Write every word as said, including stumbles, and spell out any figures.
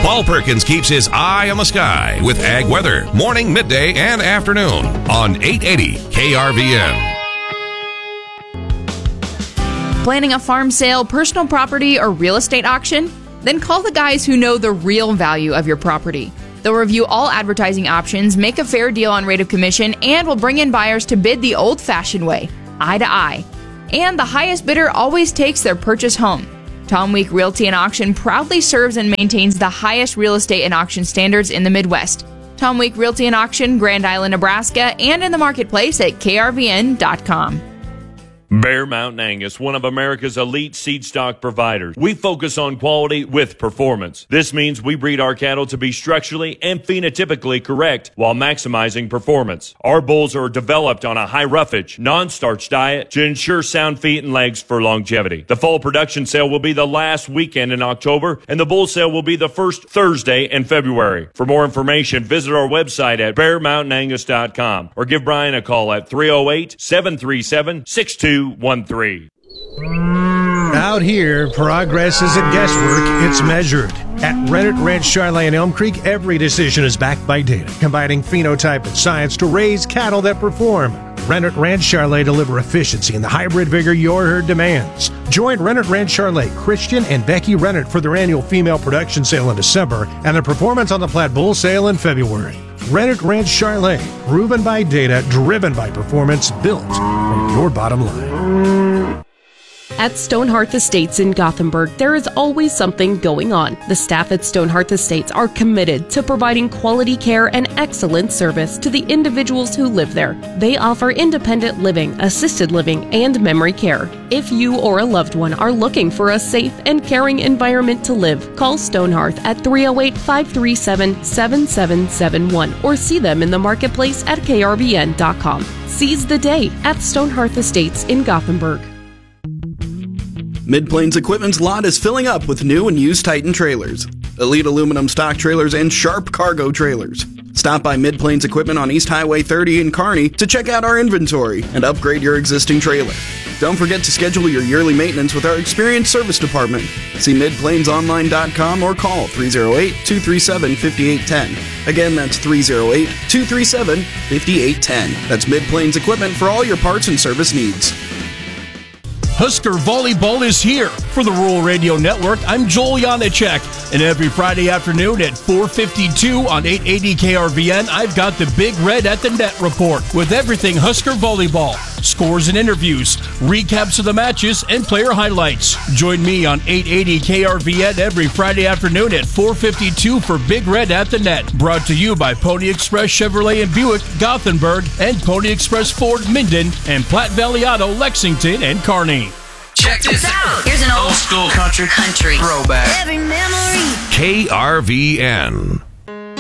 Paul Perkins keeps his eye on the sky with ag weather, morning, midday, and afternoon on eight eighty K R V N. Planning a farm sale, personal property, or real estate auction? Then call the guys who know the real value of your property. They'll review all advertising options, make a fair deal on rate of commission, and will bring in buyers to bid the old-fashioned way, eye to eye. And the highest bidder always takes their purchase home. Tom Week Realty and Auction proudly serves and maintains the highest real estate and auction standards in the Midwest. Tom Week Realty and Auction, Grand Island, Nebraska, and in the marketplace at K R V N dot com. Bear Mountain Angus, one of America's elite seed stock providers. We focus on quality with performance. This means we breed our cattle to be structurally and phenotypically correct while maximizing performance. Our bulls are developed on a high roughage, non-starch diet to ensure sound feet and legs for longevity. The fall production sale will be the last weekend in October, and the bull sale will be the first Thursday in February. For more information, visit our website at bear mountain angus dot com or give Brian a call at three oh eight, seven three seven, six two one three. Out here, progress isn't guesswork, it's measured. At Rennet Ranch Charlotte and Elm Creek, every decision is backed by data, combining phenotype and science to raise cattle that perform. Rennet Ranch Charlotte deliver efficiency and the hybrid vigor your herd demands. Join Rennet Ranch Charlotte, Christian and Becky Rennet for their annual female production sale in December and the Performance on the Platte Bull sale in February. Rennet Ranch Charlotte, proven by data, driven by performance, built for your bottom line. At Stonehearth Estates in Gothenburg, there is always something going on. The staff at Stonehearth Estates are committed to providing quality care and excellent service to the individuals who live there. They offer independent living, assisted living, and memory care. If you or a loved one are looking for a safe and caring environment to live, call Stonehearth at three oh eight, five three seven, seven seven seven one or see them in the marketplace at K R V N dot com. Seize the day at Stonehearth Estates in Gothenburg. Mid-Plains Equipment's lot is filling up with new and used Titan trailers, elite aluminum stock trailers, and sharp cargo trailers. Stop by Mid-Plains Equipment on East Highway thirty in Kearney to check out our inventory and upgrade your existing trailer. Don't forget to schedule your yearly maintenance with our experienced service department. See mid plains online dot com or call three oh eight, two three seven, five eight one zero. Again, that's three oh eight, two three seven, five eight one zero. That's Mid-Plains Equipment for all your parts and service needs. Husker Volleyball is here. For the Rural Radio Network, I'm Joel Janacek. And every Friday afternoon at four fifty-two on eight eighty K R V N, I've got the Big Red at the Net report with everything Husker Volleyball. Scores and interviews, recaps of the matches, and player highlights. Join me on eight eighty K R V N every Friday afternoon at four fifty-two for Big Red at the Net. Brought to you by Pony Express Chevrolet and Buick, Gothenburg, and Pony Express Ford, Minden, and Platte Valley Auto, Lexington, and Kearney. Check this out. Here's an old, old school country country throwback. Every memory. K R V N.